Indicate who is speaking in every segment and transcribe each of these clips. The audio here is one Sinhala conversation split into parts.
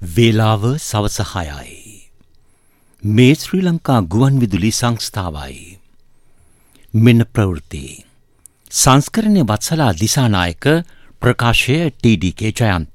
Speaker 1: වේලාව සවස 6යි. මේ ශ්‍රී ලංකා ගුවන් විදුලි සංස්ථාවයි. මෙන්න ප්‍රවෘත්ති. සංස්කරණය වත්සලා දිසානායක ප්‍රකාශය ටීඩී.කේ ජයන්ත.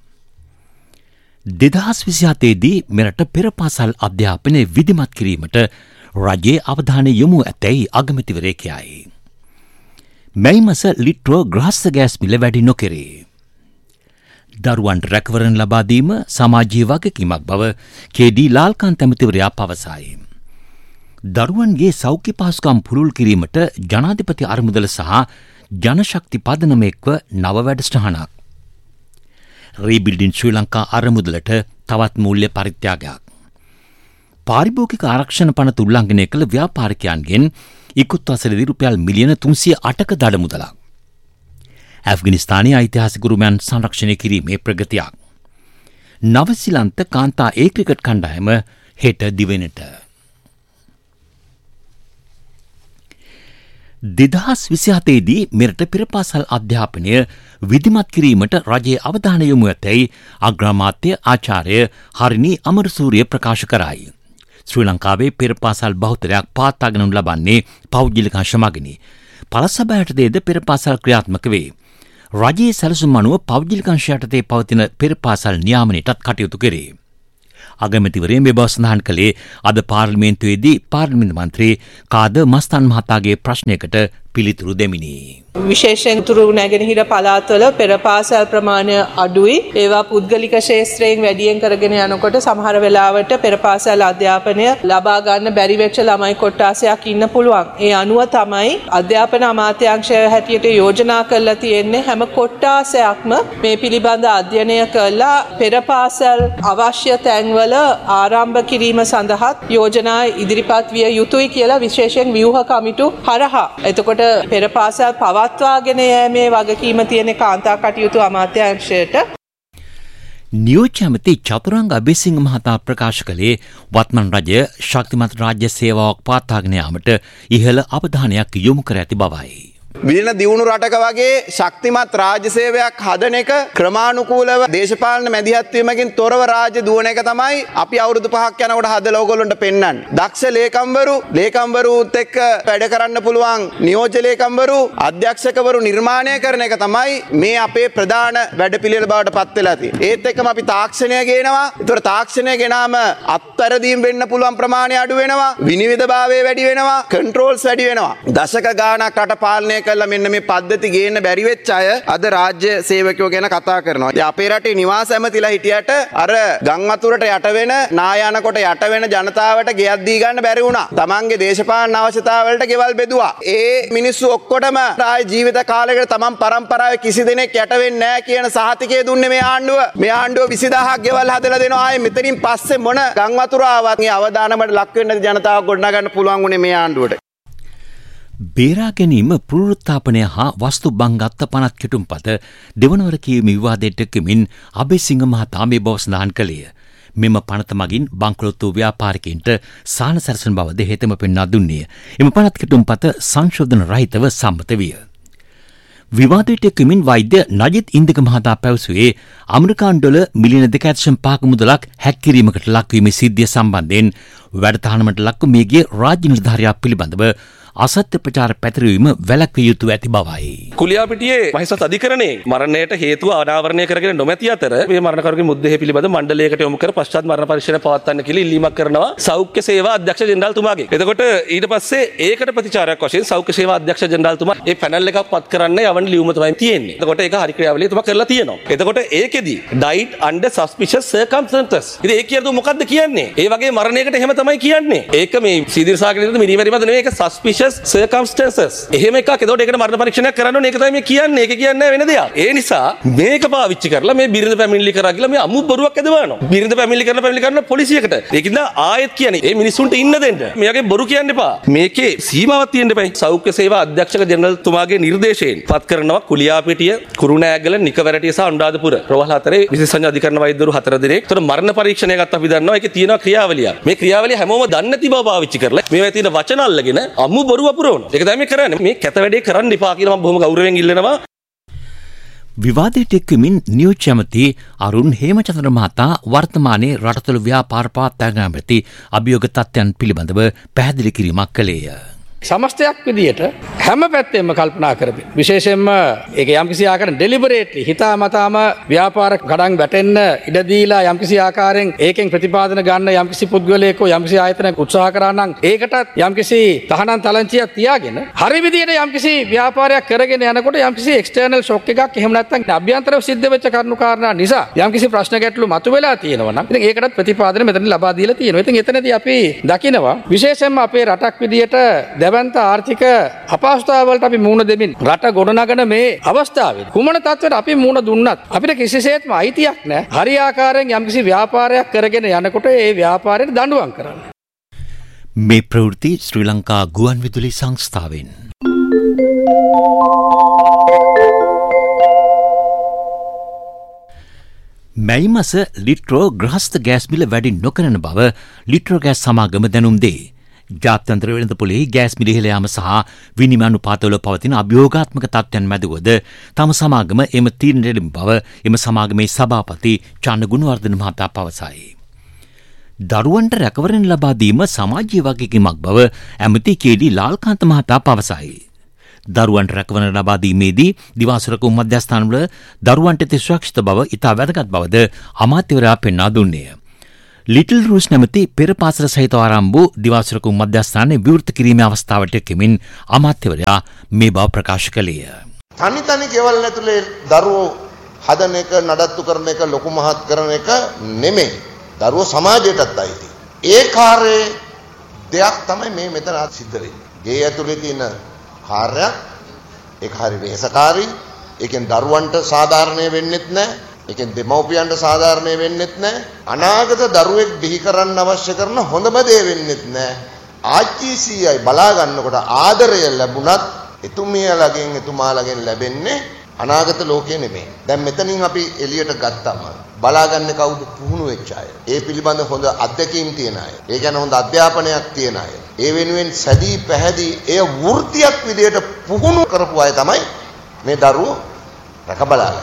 Speaker 1: 2027 දී මෙරට පෙර පාසල් අධ්‍යාපනය විධිමත් කිරීමට රජයේ අවධානය යොමු ඇතැයි අගමැතිවරයෙක් කියයි. මැයි මාස ලිට්‍රෝ ග්‍රහස්ත ගෑස් මිල වැඩි නොකෙරේ. දරුවන්ට රැකවරණ ලබා දීම සමාජීය වගකීමක් බව කේ.ඩී. ලාල්කාන්ත ඇමතිවරයා පවසයි. දරුවන්ගේ සෞඛ්‍ය පහසුකම් පුළුල් කිරීමට ජනාධිපති අරමුදල සහ ජනශක්ති පදනම එක්ව නව වැඩසටහනක්. රීබිල්ඩින් ශ්‍රී ලංකා අරමුදලට තවත් මූල්‍ය පරිත්‍යාගයක්. පාරිභෝගික ආරක්ෂණ පනත උල්ලංඝනය කළ ව්‍යාපාරිකයන්ගෙන් ඉකුත් වසරේදී රුපියල් මිලියන 308ක දඩ මුදලක්. ඇෆ්ගනිස්තානයේ ඓතිහාසික උරුමයන් සංරක්ෂණය කිරීමේ ප්‍රගතියක්. නවසීලන්ත කාන්තා ඒ ක්‍රිකට් කණ්ඩායම හෙට දිවෙනට. 2027 දී මෙරට පෙරපාසල් අධ්‍යාපනය විධිමත් කිරීමට රජයේ අවධානය යොමු ඇතැයි අග්‍රාමාත්‍ය ආචාර්ය හරිනි අමරසූරිය ප්‍රකාශ කරයි. ශ්‍රී ලංකාවේ පෙරපාසල් බහුතරයක් පවත්වාගෙන ලබන්නේ පෞද්ගලික අංශ මගිනි. පළාත් යටතේද පෙරපාසල් ක්‍රියාත්මක වේ. රජයේ සැලසුම් අනුව පෞද්ගලික අංශ යටතේ පවතින පෙරපාසල් නියාමනයටත් කටයුතු කෙරේ. අගමැතිවරයා මේ බව සඳහන් කළේ අද පාර්ලිමේන්තුවේදී පාර්ලිමේන්තු මන්ත්‍රී කාද මස්තන් මහතාගේ ප්‍රශ්නයකට පිළිතුරු දෙමිනි.
Speaker 2: විශේෂයෙන් උතුරු නැගෙනහිර පළාත්වල පෙර පාසල් ප්‍රමාණය අඩුයි. ඒවා පුද්ගලික ශාස්ත්‍රයෙන් වැඩියෙන් කරගෙන යනකොට සමහර වෙලාවට පෙර පාසල් අධ්‍යාපනය ලබා ගන්න බැරි වෙච්ච ළමයි කොට්ටාසයක් ඉන්න පුළුවන්. ඒ අනුව තමයි අධ්‍යාපන අමාත්‍යාංශය හැටියට යෝජනා කරලා තියෙන්නේ හැම කොට්ටාසයක්ම මේ පිළිබඳ අධ්‍යයනය කරලා පෙර පාසල් අවශ්‍ය තැන්වල ආරම්භ කිරීම සඳහා යෝජනා ඉදිරිපත් විය යුතුයි කියලා විශේෂයෙන් ව්‍යුහ කමිටු හරහා. එතකොට පෙර පාසල් පවත්වාගෙන යෑමේ වගකීම තියෙන කාන්තා කටයුතු අමාත්‍යාංශයට.
Speaker 1: නියෝජ්‍ය ඇමති චතුරංග අබේසිංහ මහතා ප්‍රකාශ කළේ වත්මන් රජය ශක්තිමත් රාජ්‍ය සේවාවක් පවත්වාගෙන යාමට ඉහළ අවධානයක් යොමු කර ඇති බවයි.
Speaker 3: විදින දියුණු රටක වගේ ශක්තිමත් රාජ්‍ය සේවයක් හදන එක ක්‍රමානුකූලව දේශපාලන මැදිහත් වීමකින් තොරව රාජ්‍ය දුවන එක තමයි අපි අවුරුදු 5ක් යනකොට හදලා ඕගොල්ලන්ට පෙන්වන්නේ. දක්ෂ ලේකම්වරුත් එක්ක වැඩ කරන්න පුළුවන් නියෝජ්‍ය ලේකම්වරු අධ්‍යක්ෂකවරු නිර්මාණය කරන එක තමයි මේ අපේ ප්‍රධාන වැඩපිළිවෙල බවට පත් වෙලා තියෙන්නේ. ඒත් එක්කම අපි තාක්ෂණය ගේනවා. ඒතර තාක්ෂණය ගෙනාම අත්තරදීම් වෙන්න පුළුවන් ප්‍රමාණය අඩු වෙනවා. විනිවිදභාවය වැඩි වෙනවා. කන්ට්‍රෝල්ස් වැඩි වෙනවා. දශක ගාණක් රට පාලනය කළා මෙන්න මේ පද්ධති ගේන්න බැරි වෙච්ච අය අද රාජ්‍ය සේවකයෝ ගැන කතා කරනවා. ඉතින් අපේ රටේ නිවාස ඇමතිලා හිටියට අර ගම් වතුරට යට වෙන නායනකොට යට වෙන ජනතාවට ගෙයක් දී ගන්න බැරි වුණා. තමන්ගේ දේශපාලන අවශ්‍යතාවලට ගෙවල් බෙදුවා. ඒ මිනිස්සු ඔක්කොටම ආයේ ජීවිත කාලයකට තමන් පරම්පරාවේ කිසි දෙනෙක් යට වෙන්නේ නැහැ කියන සහතිකය දුන්නේ මේ ආණ්ඩුව. මේ ආණ්ඩුව 20000ක් ගෙවල් හදලා දෙනවා. ආයේ මෙතනින් පස්සේ මොන ගම් වතුර ආවත් මේ අවදානමට ලක් වෙන්න ජනතාව ගොඩනගන්න පුළුවන් උනේ මේ ආණ්ඩුවට.
Speaker 1: බේරා ගැනීම පුනරුත්ථාපනය හා වස්තු බංගත්ත පනත් කෙටුම්පත දෙවනවර කියවීම විවාදයට එක්කමින් අබේසිංහ මහතා මේ බව සඳහන් කළේය. මෙම පනත මගින් බංකොලොත්තු ව්‍යාපාරිකයින්ට සාන සැරසෙන බවද හෙතෙම පෙන්වා දුන්නේය. එම පනත් කෙටුම්පත සංශෝධන රහිතව සම්මත විය. විවාදයට එක්කමින් වෛද්‍ය නජිත් ඉන්දික මහතා පැවසුවේ ඇමරිකානු ඩොලර් මිලියන 2.5ක මුදලක් හැක් කිරීමකට ලක්වීමේ සිද්ධිය සම්බන්ධයෙන් වැඩතහනමට ලක්ව මේගේ රාජ්‍ය නිලධාරියා පිළිබඳව අසත්‍ය ප්‍රචාර පැතිරවීම වැළැක්විය යුතු ඇති බවයි.
Speaker 4: කුලියාපිටියේ මහේසත් අධිකරණයේ මරණයට හේතුව අනාවරණය කරගෙන නොමැති අතර මේ මරණකරුගේ මුද්දේ පිළිබඳ මණ්ඩලයකට යොමු කර පශ්චාත් මරණ පරීක්ෂණ පවත්වන්න කියලා ඉල්ලීමක් කරනවා සෞඛ්‍ය සේවා අධ්‍යක්ෂ ජෙනරාල්තුමාගෙන්. එතකොට ඊට පස්සේ ඒකට ප්‍රතිචාරයක් වශයෙන් සෞඛ්‍ය සේවා අධ්‍යක්ෂ ජෙනරාල්තුමා මේ පැනල් එකක් පත් කරන්න යවන ලියුම තමයි තියෙන්නේ. එතකොට ඒක හරි ක්‍රියාවලිය තුමා කරලා තියෙනවා. එතකොට ඒකෙදි died under suspicious circumstances. ඉතින් ඒ කියන්නේ මොකද්ද කියන්නේ? ඒ වගේ මරණයකට එහෙම තමයි කියන්නේ. ඒක මේ සීදීර්සාගරේද මිනිමැරිමද නෙවෙයි ඒක suspicious circumstances. එහෙම එකක්. එතකොට ඒකට මරණ පරීක්ෂණයක් කරන්න ඕනේ. ඒක තමයි මේ කියන්නේ. ඒක කියන්නේ වෙන දෙයක්. ඒ නිසා මේක පාවිච්චි කරලා මේ බිරිඳ පැමිණිලි කරා කියලා මේ අමු බොරුවක් ඇදවනවා. බිරිඳ පැමිණිලි කරන පොලිසියකට. ඒකින්ද ආයෙත් කියන්නේ මේ මිනිස්සුන්ට ඉන්න දෙන්න. මෙයාගේ බොරු කියන්න එපා. මේකේ සීමාවක් තියෙන්න එපා. සෞඛ්‍ය සේවා අධ්‍යක්ෂක ජෙනරල්තුමාගේ නිර්දේශයෙන් පත් කරනවා කුලියාපිටිය, කුරුණෑගල, නිකවැරටිය සහ අනුරාධපුර රෝහල් හතරේ විශේෂඥ අධිකරණ වෛද්‍යවරු 4 දෙනෙක්. ඒතර මරණ පරීක්ෂණයකට අපි දන්නවා. ඒකේ තියෙනවා ක්‍රියාවලියක්. මේ ක්‍රියාවලිය හැමෝම දන්නේ නැති බව පාවිච්චි කරලා මේවා තියෙන වචන අල්ලගෙන අමු බොරුව පුරවනවා. ඒක තමයි මේ කරන්නේ. මේ කැත වැඩේ කරන්න එපා කියලා මම බොහොම ගෞරවයෙන් ඉල්ලනවා.
Speaker 1: විවාදයට එක්වමින් නියෝජ්‍ය ඇමති අරුන් හේමචන්ද්‍ර මහතා වර්තමානයේ රට තුළ ව්‍යාපාර පවත්වාගෙන ඇති අභියෝග තත්ත්වයන් පිළිබඳව පැහැදිලි කිරීමක් කළේය.
Speaker 5: සමස්තයක් විදියට හැම පැත්තෙම කල්පනා කරමින් විශේෂයෙන්ම ඒක යම්කිසි ආකාරයෙන් ඩෙලිබරේට්ලි හිතාමතාම ව්‍යාපාර ගඩන් වැටෙන්න ඉඩ දීලා යම්කිසි ආකාරයෙන් ඒකෙන් ප්‍රතිපාදන ගන්න යම්කිසි පුද්ගලයෙක් යම්කිසි ආයතනයක් උත්සාහ කරා නම් ඒකටත් යම්කිසි තහනම් තලංචියක් තියාගෙන හරි විදියට යම්කිසි ව්‍යාපාරයක් කරගෙන යනකොට යම්කිසි එක්ස්ටර්නල් ෂොක් එකක් එහෙම නැත්නම් අභ්‍යන්තරව සිද්ධ වෙච්ච කරුණු කාරණා නිසා යම්කිසි ප්‍රශ්න ගැටලු මතුවලා තියෙනවා නම් ඉතින් ඒකටත් ප්‍රතිපාදන මෙතන ලබා දීලා තියෙනවා. ඉතින් එතනදී අපි දකිනවා විශේෂයෙන්ම අපේ රටක් විදියට දැවන්ත ආර්ථික අපහසුතාවලට අපි මුහුණ දෙමින් රට ගොඩනගන මේ අවස්ථාවේ කුමන තත්ත්වයට අපි මුහුණ දුන්නත් අපිට කිසිසේත්ම අයිතියක් නැහැ. හරි ආකාරයෙන් යම්කිසි ව්‍යාපාරයක් කරගෙන යනකොට ඒ ව්‍යාපාරයට දඬුවම් කරන්න.
Speaker 1: මේ ප්‍රවෘත්ති ශ්‍රී ලංකා ගුවන්විදුලි සංස්ථාවෙන්. මැයි මාස ලිට්‍රෝ ග්‍රහස්ත ගෑස් බිල වැඩි නොකරන බව ලිට්‍රෝ ගෑස් සමාගම දැනුම් දෙයි. ජාත්‍යන්තර වෙළඳපොලෙහි ගෑස් මිල ඉහළ යාම සහ විනිමය අනුපාතවල පවතින අභියෝගාත්මක තත්ත්වයන් මැදවද තම සමාගම එම තීරණයට එළඹ බව එම සමාගමේ සභාපති චන්න ගුණවර්ධන මහතා පවසයි. දරුවන්ට රැකවරණ ලබා දීම සමාජීය වගකීමක් බව ඇමති කේ.ඩී. ලාල්කාන්ත මහතා පවසයි. දරුවන්ට රැකවරණ ලබා දීමේදී දිවාසුරකුම් මධ්‍යස්ථානවල දරුවන්ට ඇති සුරක්ෂිත බව ඉතා වැදගත් බවද අමාත්‍යවරයා පෙන්වා දුන්නේය. ලිටල් රූස් නැමැති පෙර පාසල සහිත ආරම්භ වූ දිවාසුරකුම් මධ්‍යස්ථානයේ විවෘත කිරීමේ අවස්ථාවට එක්වමින් අමාත්‍යවරයා මේ බව ප්‍රකාශ කළේය.
Speaker 6: තනි ගෙවල් ඇතුලේ දරුවෝ හදන එක නඩත්තු කරන එක ලොකු මහත් කරන එක නෙමෙයි. දරුවෝ සමාජයටත් අයිති. ඒ කාර්යයේ දෙයක් තමයි මේ මෙතන සිද්ධ වෙන්නේ. ගේ ඇතුලේ තියෙන කාර්යයක් ඒක හරි වෙහෙසකාරී. ඒකෙන් දරුවන්ට සාධාරණය වෙන්නෙත් නැහැ. ඒකෙන් දෙමව්පියන්ට සාධාරණය වෙන්නෙත් නැහැ. අනාගත දරුවෙක් බිහි කරන්න අවශ්‍ය කරන හොඳම දේ වෙන්නෙත් නැහැ. ආච්චි සීයයි බලා ගන්නකොට ආදරය ලැබුණත් එතුමියලගෙන් එතුමාලගෙන් ලැබෙන්නේ අනාගත ලෝකේ නෙමෙයි. දැන් මෙතනින් අපි එළියට ගත්තම බලාගන්නේ කවුද? පුහුණු වෙච්ච අය. ඒ පිළිබඳ හොඳ අත්දැකීම් තියෙන අය. ඒ කියන්නේ හොඳ අධ්‍යාපනයක් තියෙන අය. ඒ වෙනුවෙන් සැදී පැහැදී එය වෘත්තියක් විදියට පුහුණු කරපු අය තමයි මේ දරුවෝ රැක බලාගන්නේ.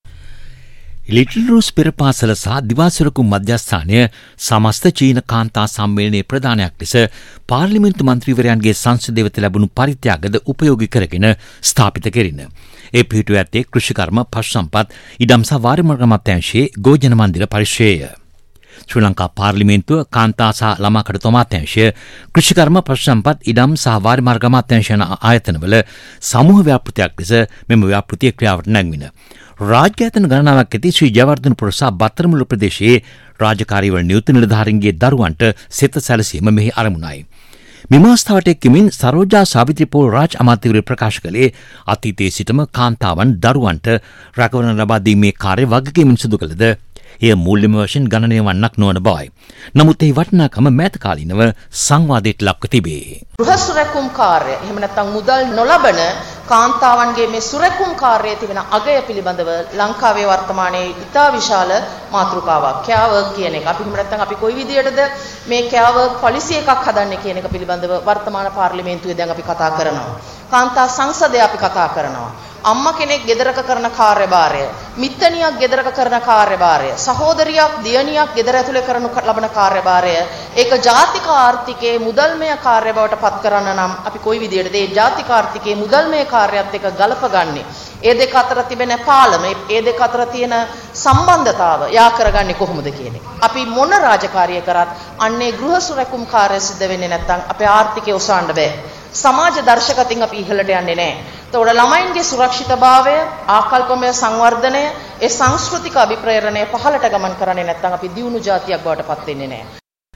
Speaker 1: ලිටල් රූස් පෙර පාසල සහ දිවාසුරකුම් මධ්‍යස්ථානය සමස්ත චීන කාන්තා සම්මේලනයේ ප්‍රධානයක් ලෙස පාර්ලිමේන්තු මන්ත්‍රීවරයන්ගේ සංසදය වෙත ලැබුණු පරිත්‍යාගද උපයෝගී කරගෙන ස්ථාපිත කෙරින. ඒ පිහිටුව ඇත්තේ කෘෂිකර්ම පශු සම්පත් ඉඩම් සහ වාරිමාර්ග අමාත්‍යාංශයේ ගෝජන මන්දිර පරිශ්‍රයය. ශ්‍රී ලංකා පාර්ලිමේන්තුව කාන්තා සහ ළමා කටයුතු අමාත්‍යාංශය කෘෂිකර්ම පශු සම්පත් ඉඩම් සහ වාරිමාර්ග අමාත්‍යාංශ යන ආයතනවල සමූහ ව්‍යාපෘතියක් ලෙස මෙම ව්‍යාපෘතිය ක්‍රියාවට නැංවින. රාජ්‍යායතන ගණනාවක් ඇති ශ්‍රී ජයවර්ධනපුර සහ බත්තරමුල්ල ප්‍රදේශයේ රාජකාරීවල නියුත නිලධාරීන්ගේ දරුවන්ට සෙත සැලසීම මෙහි අරමුණයි. මෙම අවස්ථාවට එක්වමින් සරෝජා සාවිත්‍රිපෝල් රාජ් අමාත්‍යවරයා ප්‍රකාශ කළේ අතීතයේ සිටම කාන්තාවන් දරුවන්ට රැකවරණ ලබා දීමේ කාර්ය වගකීමෙන් සිදු කළද එය මූල්‍යම වශයෙන් ගණනය වන්නක් නොවන බවයි. නමුත් ඒ වටිනාකම මෑත කාලීනව සංවාදයට ලක්ව තිබේ.
Speaker 7: ගෘහ සුරැකුම් කාර්ය එහෙම නැත්නම් මුදල් නොලබන කාන්තාවන්ගේ මේ සුරැකුම් කාර්යයේ තිබෙන අගය පිළිබඳව ලංකාවේ වර්තමානයේ ඉතා විශාල මාතෘකාවක් කෑවර්ක් කියන එක. අපි එහෙම නැත්නම් අපි කොයි විදියටද මේ කෑවර්ක් පොලිසි එකක් හදන්නේ කියන එක පිළිබඳව වර්තමාන පාර්ලිමේන්තුවේ දැන් අපි කතා කරනවා. කාන්තා සංසදයේ අපි කතා කරනවා. අම්මා කෙනෙක් ගෙදරක කරන කාර්යභාරය, මිත්තණියක් ගෙදරක කරන කාර්යභාරය, සහෝදරියක් දියණියක් ගෙදර ඇතුලේ කරනු ලබන කාර්යභාරය, ඒක ජාතික ආර්ථිකයේ මුදල්මය කාර්ය බවට පත් කරන්න නම් අපි කොයි විදියටද මේ ජාතික ආර්ථිකයේ මුදල්මය කාර්යයත් එක්ක ගලපගන්නේ? ඒ දෙක අතර තිබෙන පාලම, ඒ දෙක අතර තියෙන සම්බන්ධතාව යා කරගන්නේ කොහොමද කියන එක. අපි මොන රාජකාරිය කරත් අන්නේ ගෘහ සුරැකුම් කාර්ය සිද්ධ වෙන්නේ නැත්නම් අපේ ආර්ථිකය ඔසවන්න බෑ. සමාජ දර්ශකතින් අපි ඉහළට යන්නේ නැහැ. ඒතකොට ළමයින්ගේ සුරක්ෂිතභාවය, ආකල්පමය සංවර්ධනය, ඒ සංස්කෘතික අභිප්‍රේරණය පහළට ගමන් කරන්නේ නැත්නම් අපි දියුණු ජාතියක් බවට පත් වෙන්නේ නැහැ.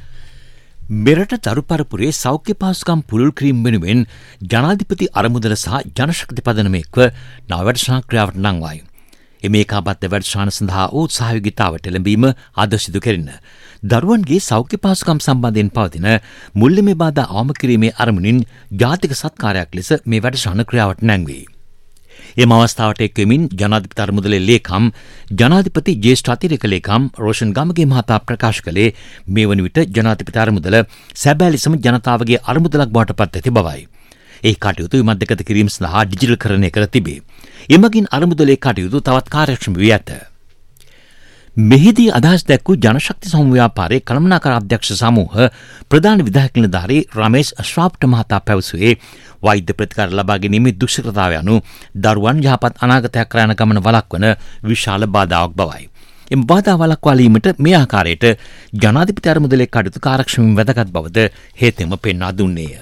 Speaker 1: මෙරට දරු පරපුරේ සෞඛ්‍ය පහසුකම් පුළුල් කිරීම වෙනුවෙන් ජනාධිපති අරමුදල සහ ජනශක්ති පදනම එක්ව නව වැඩසටහනක් ක්‍රියාවට නංවයි. එම ඒකාබද්ධ වැඩසටහන සඳහා උත්සාහයෝගීතාවට එළඹීම අද සිදු කෙරින. දරුවන්ගේ සෞඛ්‍ය පහසුකම් සම්බන්ධයෙන් පවතින මුල්‍යමය බාධා අවම කිරීමේ අරමුණින් ජාතික සත්කාරයක් ලෙස මේ වැඩසටහන ක්‍රියාවට නැංවේ. එම අවස්ථාවට එක්වමින් ජනාධිපති අරමුදලේ ලේකම් ජනාධිපති ජ්‍යෙෂ්ඨ අතිරේක ලේකම් රෝෂන් ගමගේ මහතා ප්‍රකාශ කළේ මේ වන විට ජනාධිපති අරමුදල සැබෑ ලෙසම ජනතාවගේ අරමුදලක් බවට පත් ඇති බවයි. ඒ කටයුතු මැදගත කිරීම සඳහා ඩිජිටල්කරණය කර තිබේ. එමගින් අරමුදලේ කටයුතු තවත් කාර්යක්ෂම වී ඇත. මෙහිදී අදහස් දැක්වූ ජනශක්ති සමව්‍යාපාරයේ කළමනාකර අධ්‍යක්ෂ සමූහ ප්‍රධාන විධායක නිලධාරී රමේෂ් ශ්‍රාප්ට මහතා පැවසුවේ වෛද්‍ය ප්‍රතිකාර ලබා ගැනීමේ දුෂ්කරතාවය අනු දරුවන් යහපත් අනාගතයක් කරන ගමන වළක්වන විශාල බාධාවක් බවයි. එම බාධා වළක්වාලීමට මේ ආකාරයට ජනාධිපති අරමුදලේ කටයුතු කාර්යක්ෂමව වැදගත් බවද හේතෙම පෙන්වා දුන්නේය.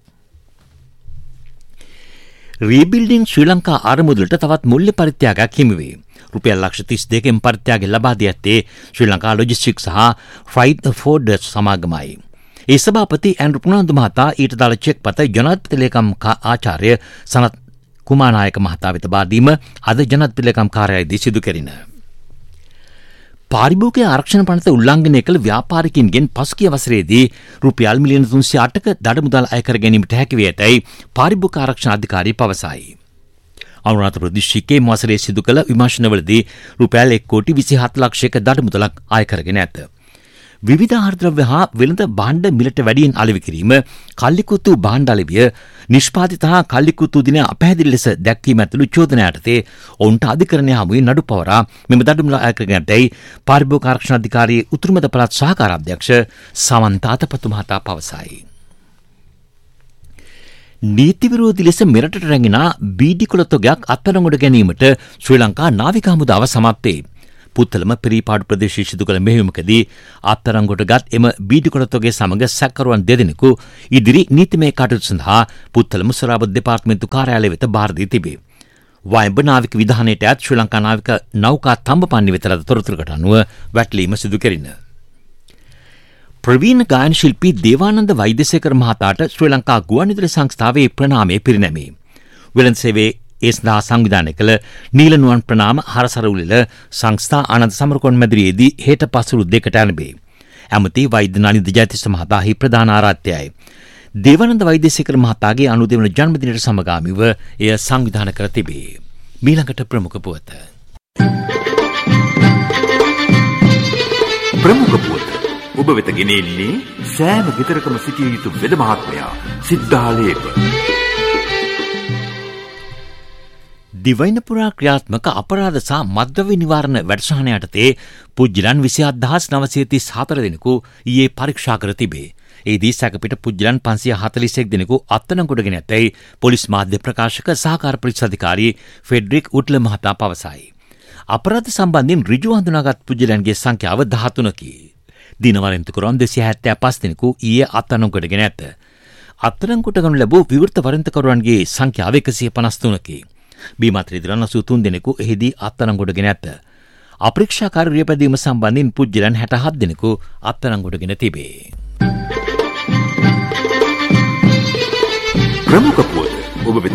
Speaker 1: රීබිල්ඩින් ශ්‍රී ලංකා අරමුදලට තවත් මුල්‍ය පරිත්‍යාගයක් හිමි වේ. රුපියල් ලක්ෂ 32කින් පරිත්‍යාගය ලබා දී ඇත්තේ ශ්‍රී ලංකා ලොජිස්ටික්ස් සහ ෆ්‍රයිට් ෆෝඩ් සමාගමයි. ඒ සභාපති ඇන්ඩ්‍රු පුනාන්දු මහතා ඊට දාල චෙක් පත ජනාධිපති ලේකම් ආචාර්ය සනත් කුමාරනායක මහතා වෙත බාර දීම අද ජනාධිපති ලේකම් කාර්යාලයේදී සිදු කෙරිණ. පාරිභෝගික ආරක්ෂණ පනත උල්ලංඝනය කළ ව්‍යාපාරිකයින්ගෙන් පසුගිය වසරේදී රුපියල් මිලියන 308ක දඩ මුදල් අය කර ගැනීමට හැකි වේ ඇතැයි පාරිභෝගික ආරක්ෂණ අධිකාරිය පවසයි. අනුරාධපුර දිස්ත්‍රික්කයේ වසරේ සිදු කළ විමර්ශනවලදී රුපියල් 1,27 ලක්ෂයක දඩ මුදලක් අය කරගෙන ඇත. විවිධ ආහාර ද්‍රව්‍ය හා වෙළඳ භාණ්ඩ මිලට වැඩියෙන් අලෙවි කිරීම, කල්ලිකුතු භාණ්ඩ අලෙවිය, නිෂ්පාදිත හා කල්ලිකුතු දින අපැහැදිලි ලෙස දැක්වීම ඇතුළු චෝදනා යටතේ ඔවුන්ට අධිකරණය හමුවේ නඩු පවරා මෙම දඩුමුදල් අය කරගෙන ඇතැයි පාරිභෝගික ආරක්ෂණ අධිකාරියේ උතුරුමැද පළාත් සහකාර අධ්‍යක්ෂ සමන්ත අතපතු මහතා පවසයි. නීති විරෝධී ලෙස මෙරටට රැගෙන බීඩි කොළතොගයක් අත්අඩංගුවට ගැනීමට ශ්‍රී ලංකා නාවික හමුදාව සමත් වේ. පුත්තලම පිරිපාඩු ප්‍රදේශයේ සිදු කළ මෙහෙයුමකදී අත්අඩංගුවට ගත් එම බීඩි කොළතොගේ සමග සැකකරුවන් දෙදෙනෙකු ඉදිරි නීතිමය කටයුතු සඳහා පුත්තලම සොරාබත් දෙපාර්තමේන්තු කාර්යාලය වෙත බාර දී තිබේ. වයඹ නාවික විධානයට ඇත් ශ්‍රී ලංකා නාවික නෞකා තඹපන්නි වෙත ලද තොරතුරකට අනුව වැටලීම සිදු කෙරිණ. ප්‍රවීණ ගායන ශිල්පී දේවානන්ද වෛද්‍යසේකර මහතාට ශ්‍රී ලංකා ගුවන්විදුලි සංස්ථාවේ ප්‍රණාමය පිරිනැමේ. වෙළඳ සේවයේ ඒ සඳහා සංවිධානය කළ නීලනුවන් ප්‍රණාම හරසරවුලෙල සංස්ථා ආනන්ද සමරකෝන් මැදිරියේදී හෙට පසුරු 2ට ඇරඹේ. ඇමති වෛද්‍ය නලින්ද ජයතිස්ස මහතාහි ප්‍රධාන ආරාධ්‍යයයි. දේවානන්ද වෛද්‍යසේකර මහතාගේ 92 වන ජන්මදිනයට සමගාමීව එය සංවිධානය කර තිබේ. මීළඟට ප්‍රමුඛ පුවත.
Speaker 8: ප්‍රමුඛ පුවත ඔබ වෙත ගෙනෙන්නේ සෑම ගෙදරකම සිටිය යුතු වෙද මහත්මයා සිද්ධාලේප.
Speaker 1: දිවයින පුරා ක්‍රියාත්මක අපරාධ සහ මද්ද්‍රව්‍ය නිවාරණ වැඩසටහන යටතේ පුජ්‍යලන් 27934 දෙනෙකු ඊයේ පරීක්ෂා කර තිබේ. එෙහිදී සැකපිට පුජ්‍යලන් 541 දෙනෙකු අත්අඩංගුවට ගෙන ඇතැයි පොලිස් මාධ්‍ය ප්‍රකාශක සහකාර පොලිස් අධිකාරී ෆෙඩරික් උට්ල මහතා පවසයි. අපරාධ සම්බන්ධයෙන් ඍජුව හඳුනාගත් පුජ්‍යලන්ගේ සංඛ්‍යාව 13කි. දිනවරෙන්තුකරුවන් 275 දෙනෙකු ඊයේ අත්අඩංගුවට ගෙන ඇත. අත්අඩංගුවට ගනු ලැබූ විවෘත වරෙන්තකරුවන්ගේ සංඛ්‍යාව 153කි. බීමත් රිදිරන් 83 දෙනෙකු එහිදී අත්අඩංගුවට ගෙන ඇත. අපරීක්ෂාකාරී රියපැදීම සම්බන්ධයෙන් පුජ්‍යලන් 67 දෙනෙකු අත්අඩංගුවට ගෙන තිබේ.
Speaker 8: ප්‍රමුඛ පුවත ඔබ වෙත